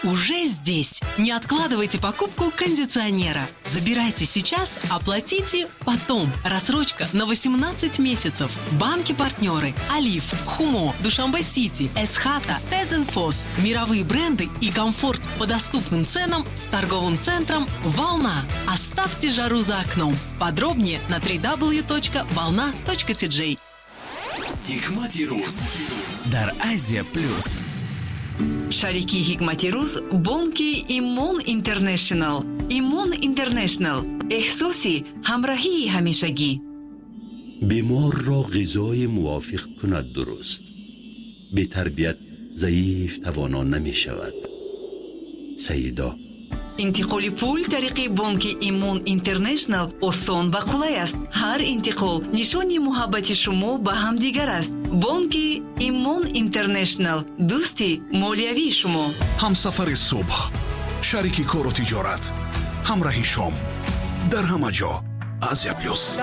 уже здесь. Не откладывайте покупку кондиционера. Забирайте сейчас, оплатите потом. Рассрочка на 18 месяцев. Банки-партнеры: Алиф, Хумо, Душанбе-Сити, Эсхата, Тезенфос. Мировые бренды и комфорт по доступным ценам с торговым центром «Волна». Оставьте жару за окном. Подробнее на www.volna.tj. Hikmati Ruz дар Азия Плюс. Шарики Hikmati Ruz бонки Имон Интернешнл. Имон Интернешнл. احساسی همراهی همیشگی. بیمار را غذای موافق کند درست. به تربیت ضعیف توانا نمی شود. سیدا. انتقال پول طریق بانک ایمون اینترنشنل آسان و قلای است. هر انتقال نشانی محبت شما به همدیگر است. بانک ایمون اینترنشنل، دوستی مالیوی شما. همسفر صبح، شریک کار و تجارت، همراه شام در همه جا. آسیا پلوس.